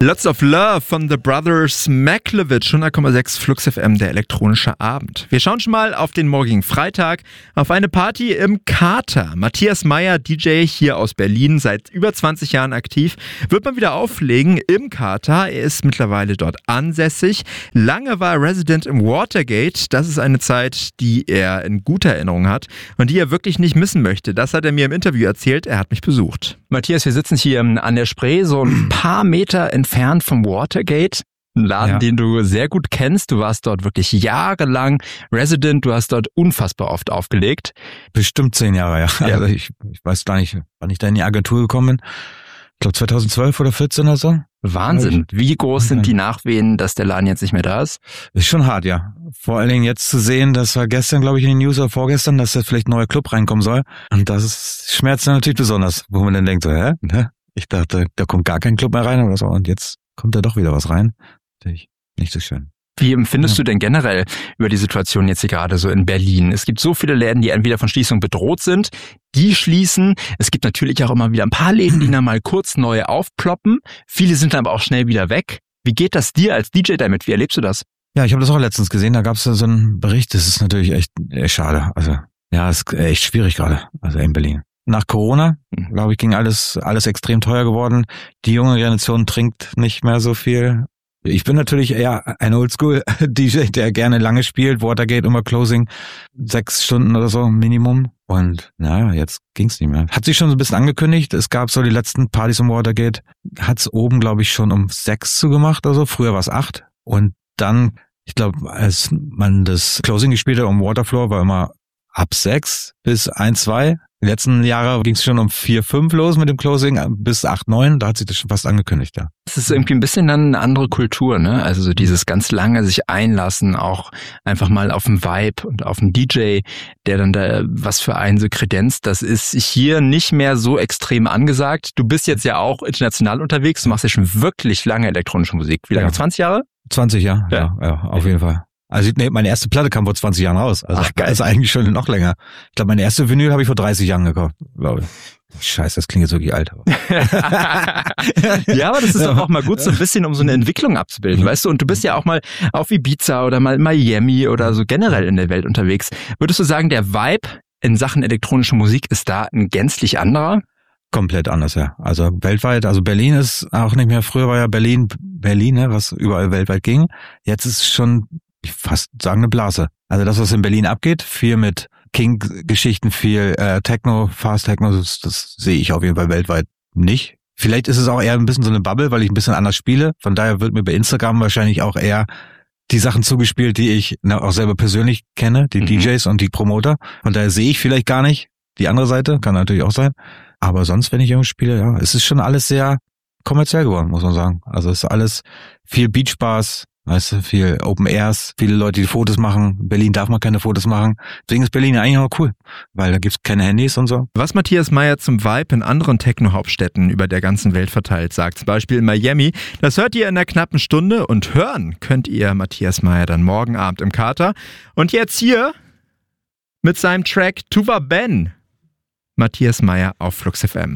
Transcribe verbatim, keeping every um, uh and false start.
Lots of Love von The Brothers Maklowitsch, hundert Komma sechs Flux F M, der elektronische Abend. Wir schauen schon mal auf den morgigen Freitag, auf eine Party im Kater. Matthias Meyer, D J hier aus Berlin, seit über zwanzig Jahren aktiv, wird mal wieder auflegen im Kater. Er ist mittlerweile dort ansässig. Lange war er Resident im Watergate. Das ist eine Zeit, die er in guter Erinnerung hat und die er wirklich nicht missen möchte. Das hat er mir im Interview erzählt. Er hat mich besucht. Matthias, wir sitzen hier an der Spree, so ein paar Meter entfernt vom Watergate. Ein Laden, ja, den du sehr gut kennst. Du warst dort wirklich jahrelang Resident. Du hast dort unfassbar oft aufgelegt. Bestimmt zehn Jahre, ja. ja. Also ich, ich weiß gar nicht, wann ich da in die Agentur gekommen bin. Ich glaube zweitausendzwölf oder vierzehn oder so. Wahnsinn. Wie groß sind die Nachwehen, dass der Laden jetzt nicht mehr da ist? Ist schon hart, ja. Vor allen Dingen jetzt zu sehen, das war gestern, glaube ich, in den News oder vorgestern, dass jetzt vielleicht ein neuer Club reinkommen soll. Und das ist, schmerzt dann natürlich besonders, wo man dann denkt, so, hä? Ich dachte, da kommt gar kein Club mehr rein oder so. Und jetzt kommt da doch wieder was rein. Natürlich nicht so schön. Wie empfindest ja. du denn generell über die Situation jetzt hier gerade so in Berlin? Es gibt so viele Läden, die entweder von Schließung bedroht sind, die schließen. Es gibt natürlich auch immer wieder ein paar Läden, die dann mal kurz neu aufploppen. Viele sind dann aber auch schnell wieder weg. Wie geht das dir als D J damit? Wie erlebst du das? Ja, ich habe das auch letztens gesehen. Da gab es so einen Bericht. Das ist natürlich echt, echt schade. Also ja, es ist echt schwierig gerade. Also in Berlin. Nach Corona, glaube ich, ging alles alles extrem teuer geworden. Die junge Generation trinkt nicht mehr so viel. Ich bin natürlich eher ein Oldschool-D J, der gerne lange spielt. Watergate, immer Closing, sechs Stunden oder so Minimum. Und naja, jetzt ging's nicht mehr. Hat sich schon so ein bisschen angekündigt. Es gab so die letzten Partys im Watergate. Hat's oben, glaube ich, schon um sechs zugemacht oder so. Früher war es acht. Und dann, ich glaube, als man das Closing gespielt hat um Waterfloor, war immer ab sechs bis eins, zwei. Die letzten Jahre ging es schon um vier, fünf los mit dem Closing bis acht, neun. Da hat sich das schon fast angekündigt, ja. Es ist irgendwie ein bisschen dann eine andere Kultur, ne? Also so dieses ganz lange sich einlassen, auch einfach mal auf den Vibe und auf den D J, der dann da was für einen so kredenzt. Das ist hier nicht mehr so extrem angesagt. Du bist jetzt ja auch international unterwegs. Du machst ja schon wirklich lange elektronische Musik. Wie lange? Ja. zwanzig Jahre? zwanzig, ja. Ja, ja, ja auf jeden Fall. Also nee, meine erste Platte kam vor zwanzig Jahren raus. Also Ach, geil. Das ist eigentlich schon noch länger. Ich glaube, meine erste Vinyl habe ich vor dreißig Jahren gekauft, glaube ich. Scheiße, das klingt jetzt wirklich alt. Ja, aber das ist doch auch mal gut, so ein bisschen, um so eine Entwicklung abzubilden, weißt du? Und du bist ja auch mal auf Ibiza oder mal Miami oder so generell in der Welt unterwegs. Würdest du sagen, der Vibe in Sachen elektronische Musik ist da ein gänzlich anderer? Komplett anders, ja. Also weltweit, also Berlin ist auch nicht mehr, früher war ja Berlin, Berlin, ne, was überall weltweit ging. Jetzt ist es schon, ich fast sagen, eine Blase. Also das, was in Berlin abgeht, viel mit King-Geschichten, viel äh, Techno, Fast Techno, das, das sehe ich auf jeden Fall weltweit nicht. Vielleicht ist es auch eher ein bisschen so eine Bubble, weil ich ein bisschen anders spiele. Von daher wird mir bei Instagram wahrscheinlich auch eher die Sachen zugespielt, die ich na, auch selber persönlich kenne, die mhm. D Js und die Promoter. Von daher sehe ich vielleicht gar nicht die andere Seite, kann natürlich auch sein. Aber sonst, wenn ich irgendwo spiele, ja, es ist schon alles sehr kommerziell geworden, muss man sagen. Also es ist alles viel Beachbars, weißt du, viel Open Airs, viele Leute, die Fotos machen. In Berlin darf man keine Fotos machen. Deswegen ist Berlin eigentlich auch cool, weil da gibt's keine Handys und so. Was Matthias Meyer zum Vibe in anderen Techno-Hauptstädten über der ganzen Welt verteilt sagt, zum Beispiel in Miami, das hört ihr in einer knappen Stunde und hören könnt ihr Matthias Meyer dann morgen Abend im Kater. Und jetzt hier mit seinem Track Tuva Ben, Matthias Meyer auf Flux F M.